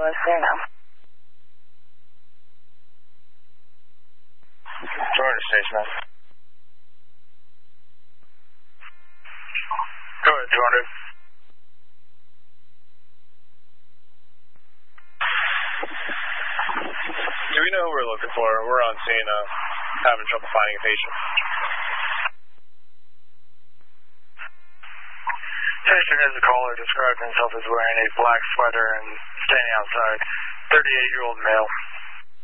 ambulance there now. Jordan Station. Go ahead, 200. Do we know who we're looking for? We're on scene, having trouble finding a patient. Patient is a caller, described himself as wearing a black sweater and standing outside. 38-year-old male.